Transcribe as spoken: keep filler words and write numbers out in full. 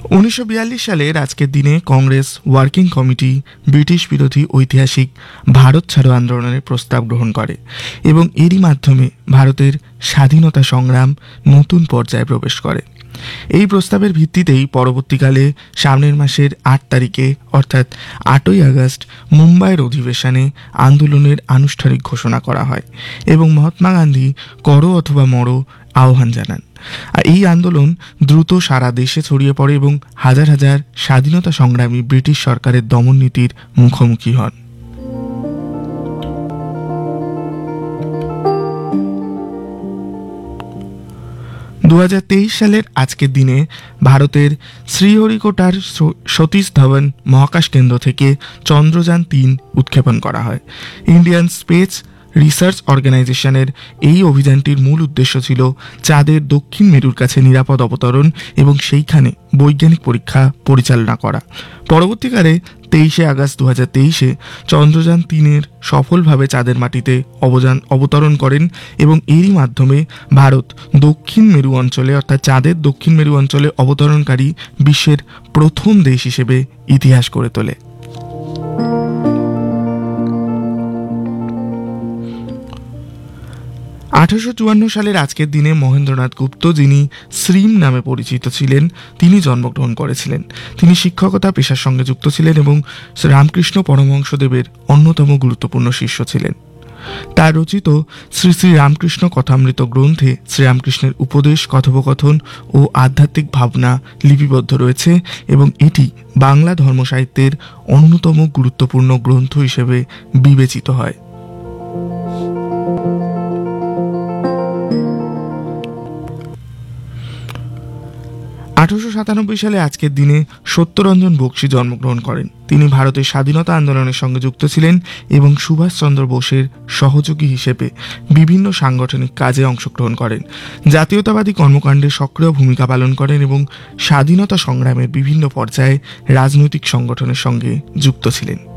উনিশশো বিয়াল্লিশ সালের আজকের দিনে কংগ্রেস ওয়ার্কিং কমিটি ব্রিটিশ বিরোধী ঐতিহাসিক ভারত ছাড়ো আন্দোলনের প্রস্তাব গ্রহণ করে এবং এরই মাধ্যমে ভারতের স্বাধীনতা সংগ্রাম নতুন পর্যায়ে প্রবেশ করে। এই প্রস্তাবের ভিত্তিতেই পরবর্তীকালে সামনের মাসের আট তারিখে অর্থাৎ আটই আগস্ট মুম্বাইয়ের অধিবেশনে আন্দোলনের আনুষ্ঠানিক ঘোষণা করা হয় এবং মহাত্মা গান্ধী করো অথবা মরো আহ্বান জানান। আর এই আন্দোলন দ্রুত সারা দেশে ছড়িয়ে পড়ে এবং হাজার হাজার স্বাধীনতা সংগ্রামী ব্রিটিশ সরকারের দমন নীতির মুখোমুখি হন। দু হাজার তেইশ সালের আজকের দিনে ভারতের শ্রীহরিকোটার সতীশ ধাওয়ান মহাকাশ কেন্দ্র থেকে চন্দ্রযান তিন উৎক্ষেপণ করা হয়। ইন্ডিয়ান স্পেস রিসার্চ অর্গানাইজেশনের এই অভিযানটির মূল উদ্দেশ্য ছিল চাঁদের দক্ষিণ মেরুর কাছে নিরাপদ অবতরণ এবং সেইখানে বৈজ্ঞানিক পরীক্ষা পরিচালনা করা। পরবর্তীকালে তেইশে আগস্ট দু হাজার তেইশে চন্দ্রযান তিনের সফলভাবে চাঁদের মাটিতে অবযান অবতরণ করেন এবং এরই মাধ্যমে ভারত দক্ষিণ মেরু অঞ্চলে অর্থাৎ চাঁদের দক্ষিণ মেরু অঞ্চলে অবতরণকারী বিশ্বের প্রথম দেশ হিসেবে ইতিহাস গড়ে তোলে। আঠারোশো চুয়ান্ন সালের আজকের দিনে মহেন্দ্রনাথ গুপ্ত, যিনি শ্রীম নামে পরিচিত ছিলেন, তিনি জন্মগ্রহণ করেছিলেন। তিনি শিক্ষকতা পেশার সঙ্গে যুক্ত ছিলেন এবং রামকৃষ্ণ পরমহংসদেবের অন্যতম গুরুত্বপূর্ণ শিষ্য ছিলেন। তার রচিত শ্রী শ্রী রামকৃষ্ণ কথামৃত গ্রন্থে শ্রীরামকৃষ্ণের উপদেশ, কথোপকথন ও আধ্যাত্মিক ভাবনা লিপিবদ্ধ রয়েছে এবং এটি বাংলা ধর্ম সাহিত্যের অন্যতম গুরুত্বপূর্ণ গ্রন্থ হিসেবে বিবেচিত হয়। আঠারোশো সাতানব্বই সালে আজকের দিনে সত্যরঞ্জন বক্সী জন্মগ্রহণ করেন। তিনি ভারতের স্বাধীনতা আন্দোলনের সঙ্গে যুক্ত ছিলেন এবং সুভাষচন্দ্র বোসের সহযোগী হিসেবে বিভিন্ন সাংগঠনিক কাজে অংশগ্রহণ করেন। জাতীয়তাবাদী কর্মকাণ্ডে সক্রিয় ভূমিকা পালন করেন এবং স্বাধীনতা সংগ্রামের বিভিন্ন পর্যায়ে রাজনৈতিক সংগঠনের সঙ্গে যুক্ত ছিলেন।